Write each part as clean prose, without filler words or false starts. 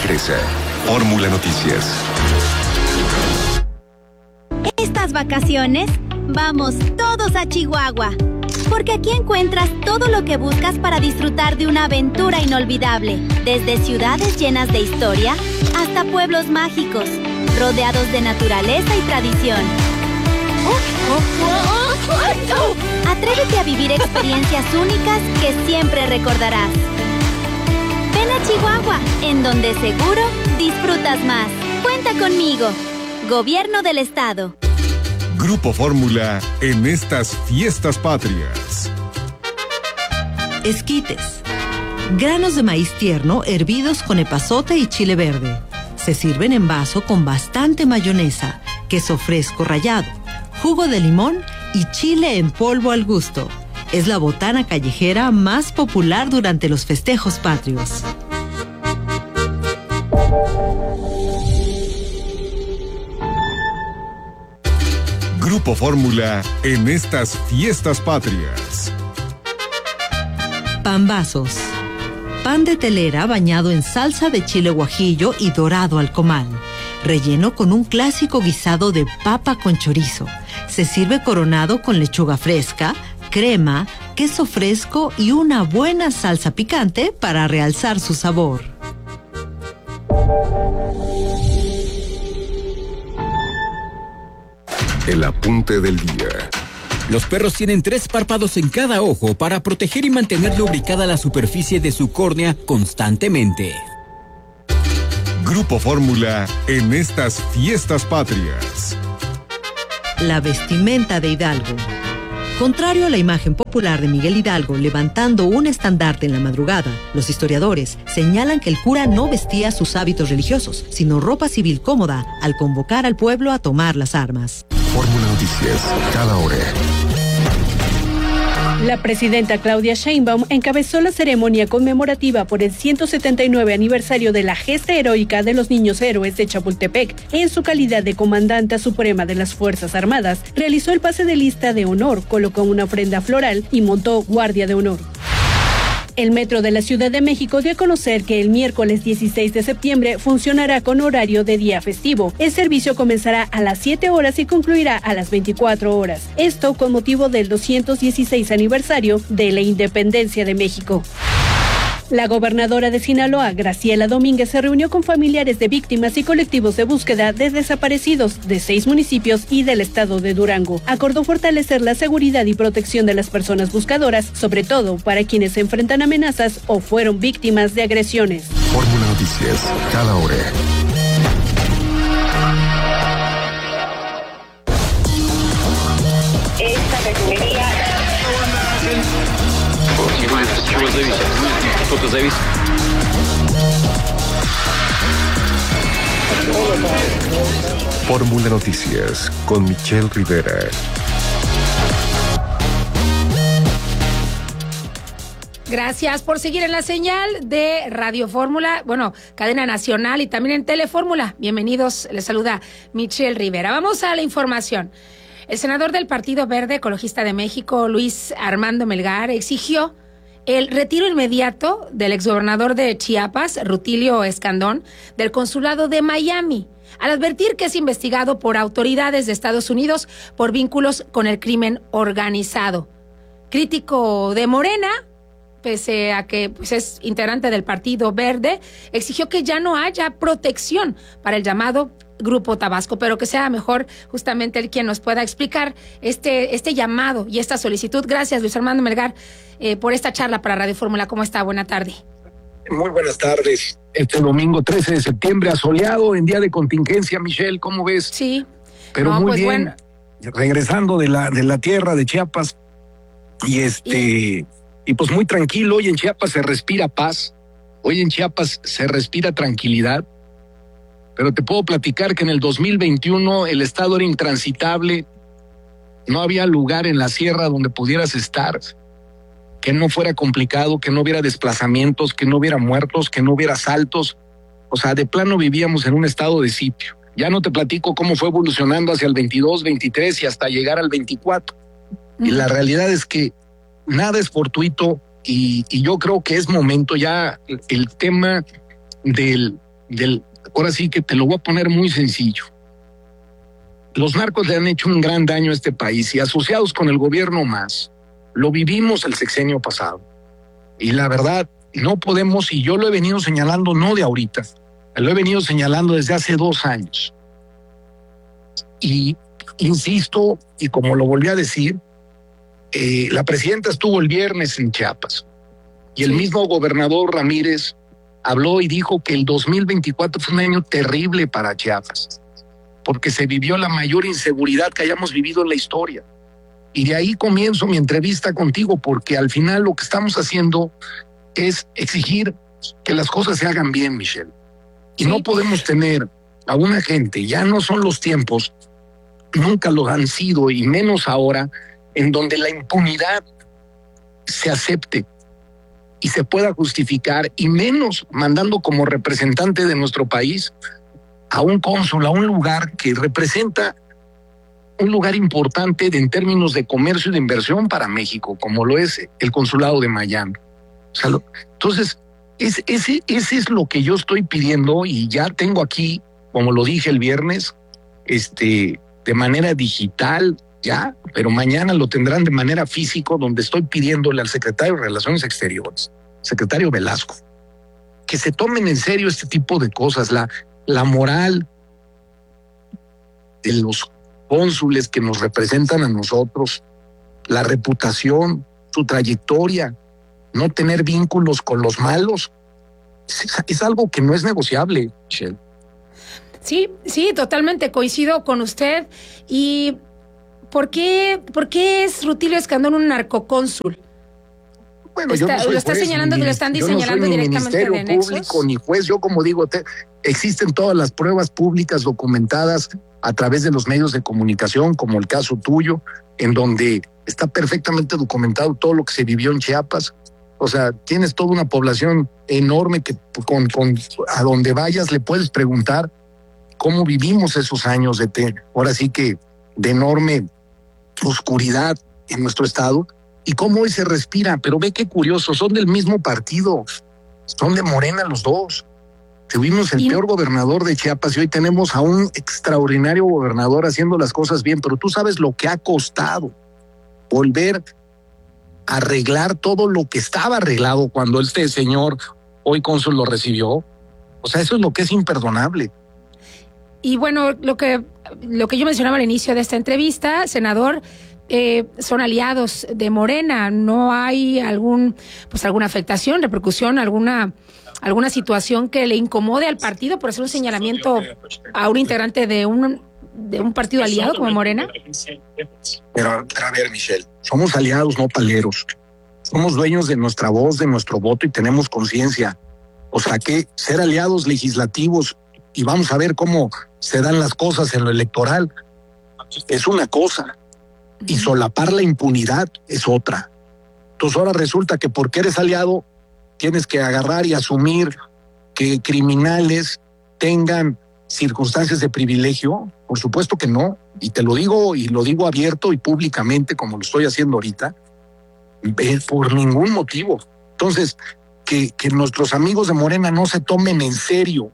regresa. Fórmula Noticias. Estas vacaciones, vamos todos a Chihuahua. Porque aquí encuentras todo lo que buscas para disfrutar de una aventura inolvidable. Desde ciudades llenas de historia hasta pueblos mágicos, rodeados de naturaleza y tradición. Atrévete a vivir experiencias únicas que siempre recordarás. Ven a Chihuahua, en donde seguro disfrutas más. Cuenta conmigo. Gobierno del Estado. Grupo Fórmula en estas fiestas patrias. Esquites. Granos de maíz tierno hervidos con epazote y chile verde. Se sirven en vaso con bastante mayonesa, queso fresco rallado, jugo de limón y chile en polvo al gusto. Es la botana callejera más popular durante los festejos patrios. Grupo Fórmula en estas fiestas patrias. Pambazos. Pan de telera bañado en salsa de chile guajillo y dorado al comal. Relleno con un clásico guisado de papa con chorizo. Se sirve coronado con lechuga fresca, crema, queso fresco y una buena salsa picante para realzar su sabor. El apunte del día. Los perros tienen 3 párpados en cada ojo para proteger y mantener lubricada la superficie de su córnea constantemente. Grupo Fórmula en estas fiestas patrias. La vestimenta de Hidalgo. Contrario a la imagen popular de Miguel Hidalgo levantando un estandarte en la madrugada, los historiadores señalan que el cura no vestía sus hábitos religiosos, sino ropa civil cómoda al convocar al pueblo a tomar las armas. Fórmula Noticias, cada hora. La presidenta Claudia Sheinbaum encabezó la ceremonia conmemorativa por el 179 aniversario de la gesta heroica de los niños héroes de Chapultepec. En su calidad de comandante suprema de las Fuerzas Armadas, realizó el pase de lista de honor, colocó una ofrenda floral y montó guardia de honor. El Metro de la Ciudad de México dio a conocer que el miércoles 16 de septiembre funcionará con horario de día festivo. El servicio comenzará a las 7 horas y concluirá a las 24 horas. Esto con motivo del 216 aniversario de la Independencia de México. La gobernadora de Sinaloa, Graciela Domínguez, se reunió con familiares de víctimas y colectivos de búsqueda de desaparecidos de 6 municipios y del estado de Durango. Acordó fortalecer la seguridad y protección de las personas buscadoras, sobre todo para quienes se enfrentan amenazas o fueron víctimas de agresiones. Fórmula Noticias, cada hora. Esta refinería... Fórmula Noticias con Michelle Rivera. Gracias por seguir en la señal de Radio Fórmula, cadena nacional y también en Telefórmula. Bienvenidos, les saluda Michelle Rivera. Vamos a la información. El senador del Partido Verde Ecologista de México, Luis Armando Melgar, exigió el retiro inmediato del exgobernador de Chiapas, Rutilio Escandón, del consulado de Miami, al advertir que es investigado por autoridades de Estados Unidos por vínculos con el crimen organizado. Crítico de Morena, pese a que es integrante del Partido Verde, exigió que ya no haya protección para el llamado Grupo Tabasco, pero que sea mejor justamente él quien nos pueda explicar este llamado y esta solicitud. Gracias, Luis Armando Melgar, por esta charla para Radio Fórmula. ¿Cómo está? Buena tarde. Muy buenas tardes. Este domingo 13 de septiembre, asoleado, en día de contingencia, Michelle, ¿cómo ves? Sí. Pero muy bien, bueno. Regresando de la tierra de Chiapas, y pues muy tranquilo. Hoy en Chiapas se respira paz, hoy en Chiapas se respira tranquilidad. Pero te puedo platicar que en el 2021 el estado era intransitable, no había lugar en la sierra donde pudieras estar, que no fuera complicado, que no hubiera desplazamientos, que no hubiera muertos, que no hubiera asaltos. O sea, de plano vivíamos en un estado de sitio. Ya no te platico cómo fue evolucionando hacia el 22, 23 y hasta llegar al 24. Y la realidad es que nada es fortuito y yo creo que es momento ya el tema del ahora sí que te lo voy a poner muy sencillo. Los narcos le han hecho un gran daño a este país y asociados con el gobierno más. Lo vivimos el sexenio pasado. Y la verdad, no podemos, y yo lo he venido señalando no de ahorita, lo he venido señalando desde hace 2 años. Y insisto, y como lo volví a decir, la presidenta estuvo el viernes en Chiapas y el mismo gobernador Ramírez habló y dijo que el 2024 fue un año terrible para Chiapas, porque se vivió la mayor inseguridad que hayamos vivido en la historia. Y de ahí comienzo mi entrevista contigo, porque al final lo que estamos haciendo es exigir que las cosas se hagan bien, Michelle. Y no podemos tener a una gente, ya no son los tiempos, nunca lo han sido, y menos ahora, en donde la impunidad se acepte y se pueda justificar, y menos mandando como representante de nuestro país a un cónsul, a un lugar que representa un lugar importante en términos de comercio y de inversión para México, como lo es el consulado de Miami. O sea, entonces, ese es lo que yo estoy pidiendo, y ya tengo aquí, como lo dije el viernes, de manera digital ya, pero mañana lo tendrán de manera físico, donde estoy pidiéndole al secretario de Relaciones Exteriores, secretario Velasco, que se tomen en serio este tipo de cosas, la moral de los cónsules que nos representan a nosotros, la reputación, su trayectoria, no tener vínculos con los malos, es algo que no es negociable, Michelle. Sí, totalmente coincido con usted. ¿Y por qué es Rutilio Escandón un narcocónsul? Bueno, yo no soy lo está juez, señalando, lo están señalando directamente de Ministerio Público ni juez. Yo, como digo, existen todas las pruebas públicas documentadas a través de los medios de comunicación, como el caso tuyo, en donde está perfectamente documentado todo lo que se vivió en Chiapas. O sea, tienes toda una población enorme que con a donde vayas le puedes preguntar cómo vivimos esos años ahora sí que de enorme oscuridad en nuestro estado, y cómo hoy se respira. Pero ve qué curioso, son del mismo partido, son de Morena los dos. Tuvimos el peor gobernador de Chiapas y hoy tenemos a un extraordinario gobernador haciendo las cosas bien, pero tú sabes lo que ha costado volver a arreglar todo lo que estaba arreglado cuando este señor, hoy cónsul, lo recibió. O sea, eso es lo que es imperdonable. Y bueno, lo que yo mencionaba al inicio de esta entrevista, senador, son aliados de Morena. ¿No hay alguna afectación, repercusión, alguna situación que le incomode al partido por hacer un señalamiento a un integrante de un partido aliado como Morena? Pero a ver, Michelle, somos aliados, no paleros. Somos dueños de nuestra voz, de nuestro voto, y tenemos conciencia. O sea, que ser aliados legislativos y vamos a ver cómo se dan las cosas en lo electoral es una cosa, y solapar la impunidad es otra. Entonces ahora resulta que porque eres aliado tienes que agarrar y asumir que criminales tengan circunstancias de privilegio. Por supuesto que no, y te lo digo, y lo digo abierto y públicamente como lo estoy haciendo ahorita, por ningún motivo. Entonces, que nuestros amigos de Morena no se tomen en serio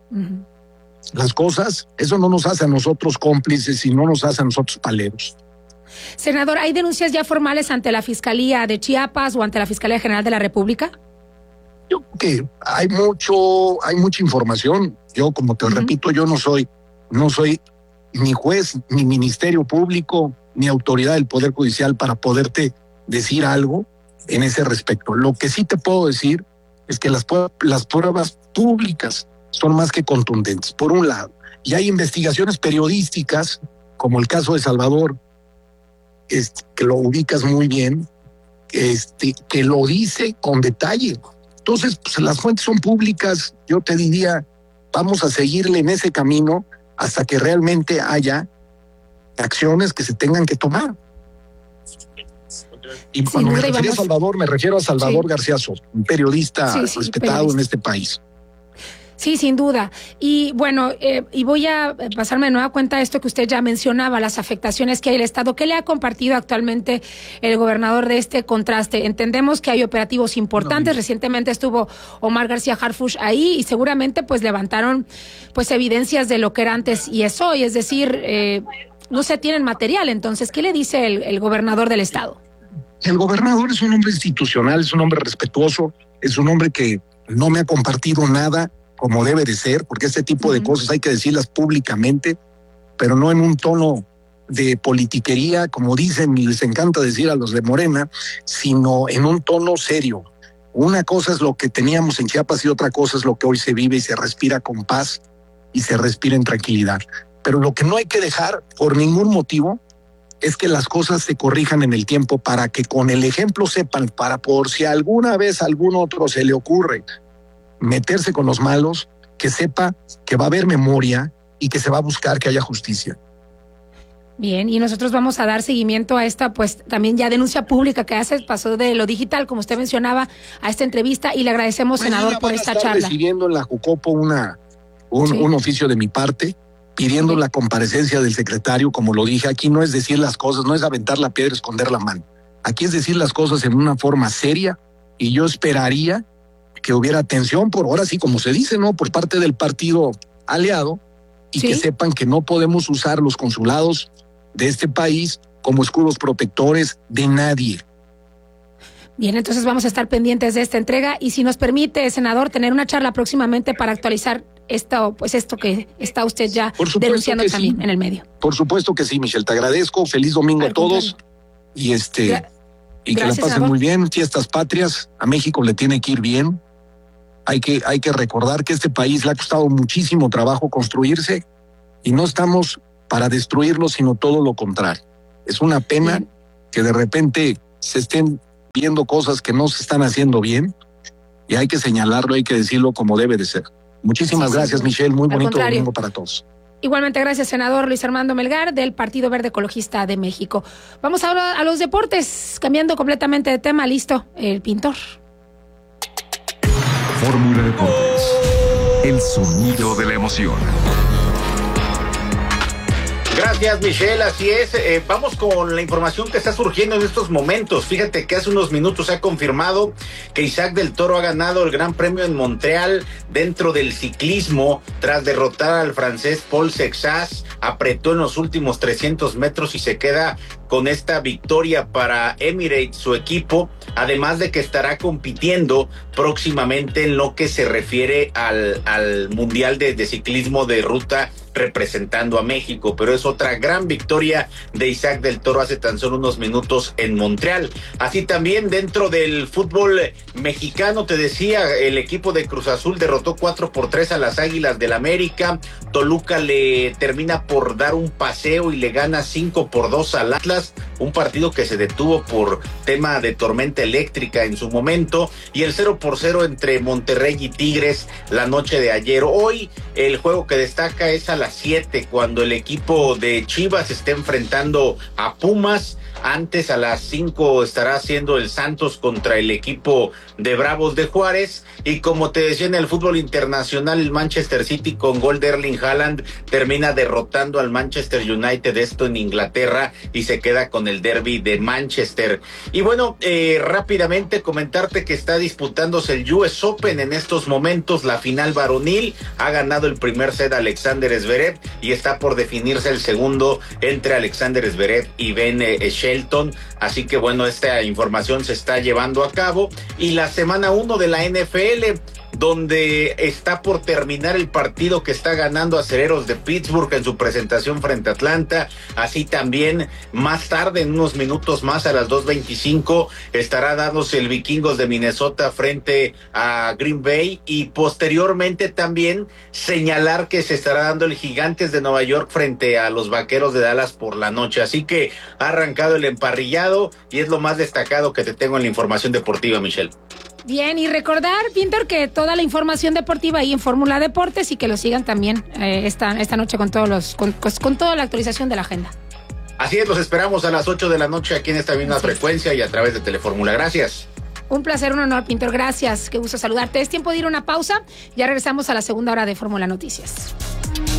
las cosas, eso no nos hace a nosotros cómplices y no nos hace a nosotros paleros. Senador, ¿hay denuncias ya formales ante la Fiscalía de Chiapas o ante la Fiscalía General de la República? Yo creo que hay mucha información. Yo, como te repito, yo no soy ni juez, ni Ministerio Público, ni autoridad del Poder Judicial para poderte decir algo en ese respecto. Lo que sí te puedo decir es que las pruebas públicas son más que contundentes, por un lado. Y hay investigaciones periodísticas, como el caso de Salvador, que lo ubicas muy bien, que lo dice con detalle. Entonces, pues, las fuentes son públicas. Yo te diría, vamos a seguirle en ese camino hasta que realmente haya acciones que se tengan que tomar. Y cuando me refiero a Salvador, me refiero a Salvador García Soto, un periodista respetado en este país. Sí, sin duda. Y bueno, y voy a pasarme de nueva cuenta esto que usted ya mencionaba, las afectaciones que hay en el Estado. ¿Qué le ha compartido actualmente el gobernador de este contraste? Entendemos que hay operativos importantes. Recientemente estuvo Omar García Harfuch ahí y seguramente pues levantaron pues evidencias de lo que era antes y es hoy. Es decir, no se tienen material. Entonces, ¿qué le dice el gobernador del Estado? El gobernador es un hombre institucional, es un hombre respetuoso, es un hombre que no me ha compartido nada como debe de ser, porque este tipo de cosas hay que decirlas públicamente, pero no en un tono de politiquería, como dicen y les encanta decir a los de Morena, sino en un tono serio. Una cosa es lo que teníamos en Chiapas y otra cosa es lo que hoy se vive y se respira con paz y se respira en tranquilidad. Pero lo que no hay que dejar por ningún motivo es que las cosas se corrijan en el tiempo para que con el ejemplo sepan, para por si alguna vez a algún otro se le ocurre meterse con los malos, que sepa que va a haber memoria y que se va a buscar que haya justicia. Bien, y nosotros vamos a dar seguimiento a esta, pues también ya denuncia pública que hace, pasó de lo digital, como usted mencionaba, a esta entrevista y le agradecemos, senador, por esta charla. Recibiendo en la Jucopo un oficio de mi parte, pidiendo la comparecencia del secretario, como lo dije, aquí no es decir las cosas, no es aventar la piedra, esconder la mano. Aquí es decir las cosas en una forma seria y yo esperaría que hubiera atención por, ahora sí, como se dice, ¿no? Por parte del partido aliado y que sepan que no podemos usar los consulados de este país como escudos protectores de nadie. Bien, entonces vamos a estar pendientes de esta entrega y si nos permite, senador, tener una charla próximamente para actualizar esto que está usted ya denunciando también en el medio. Por supuesto que sí, Michelle, te agradezco, feliz domingo a todos y y que la pasen senador. Muy bien, fiestas patrias, a México le tiene que ir bien. Hay que recordar que este país le ha costado muchísimo trabajo construirse y no estamos para destruirlo, sino todo lo contrario. Es una pena que de repente se estén viendo cosas que no se están haciendo bien y hay que señalarlo, hay que decirlo como debe de ser. Muchísimas gracias, Michelle. Muy bonito domingo para todos. Igualmente, gracias, senador Luis Armando Melgar, del Partido Verde Ecologista de México. Vamos ahora a los deportes, cambiando completamente de tema. Listo, el pintor. Fórmula Deportes. El sonido de la emoción. Gracias, Michelle, así es. Vamos con la información que está surgiendo en estos momentos. Fíjate que hace unos minutos se ha confirmado que Isaac del Toro ha ganado el Gran Premio en Montreal dentro del ciclismo tras derrotar al francés Paul Sexas. Apretó en los últimos 300 metros y se queda con esta victoria para Emirates, su equipo, además de que estará compitiendo próximamente en lo que se refiere al Mundial de Ciclismo de Ruta representando a México, pero es otra gran victoria de Isaac del Toro hace tan solo unos minutos en Montreal. Así también dentro del fútbol mexicano, te decía, el equipo de Cruz Azul derrotó 4-3 a las Águilas del América. Toluca le termina por dar un paseo y le gana 5-2 al Atlas, un partido que se detuvo por tema de tormenta eléctrica en su momento, y el 0-0 entre Monterrey y Tigres la noche de ayer. Hoy el juego que destaca es a las 7, cuando el equipo de Chivas está enfrentando a Pumas. Antes, a las 5, estará haciendo el Santos contra el equipo de Bravos de Juárez. Y como te decía, en el fútbol internacional, el Manchester City con gol de Erling Haaland termina derrotando al Manchester United, esto en Inglaterra, y se queda con el derbi de Manchester. Y bueno, rápidamente comentarte que está disputándose el US Open en estos momentos, la final varonil. Ha ganado el primer set Alexander Zverev y está por definirse el segundo entre Alexander Zverev y Ben Shelton. Así que bueno, esta información se está llevando a cabo. Y la semana 1 de la NFL, donde está por terminar el partido que está ganando Acereros de Pittsburgh en su presentación frente a Atlanta. Así también más tarde, en unos minutos más, a las 2:25, estará dándose el Vikingos de Minnesota frente a Green Bay, y posteriormente también señalar que se estará dando el Gigantes de Nueva York frente a los Vaqueros de Dallas por la noche. Así que ha arrancado el emparrillado y es lo más destacado que te tengo en la información deportiva, Michelle. Bien, y recordar, Pintor, que toda la información deportiva ahí en Fórmula Deportes, y que lo sigan también esta noche con toda la actualización de la agenda. Así es, los esperamos a las 8 de la noche aquí en esta misma frecuencia y a través de Telefórmula. Gracias. Un placer, un honor, Pintor. Gracias. Qué gusto saludarte. Es tiempo de ir a una pausa. Ya regresamos a la segunda hora de Fórmula Noticias.